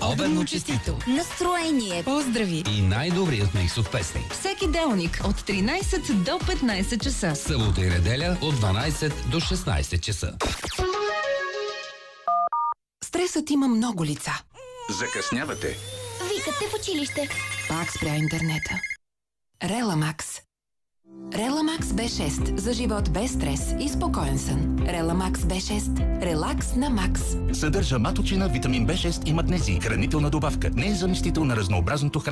Обедно честито! Настроение! Поздрави! И най-добрият миксов песни. Всеки делник от 13 до 15 часа. Събота и неделя от 12 до 16 часа. Стресът има много лица. Закъснявате. Викате в училище. Пак спря интернета. Реламакс. Реламакс B6 за живот без стрес и спокоен сън. Реламакс B6. Релакс на макс. Съдържа маточина, витамин B6 и магнезий. Хранителна добавка. Не е заместител на разнообразното хранене.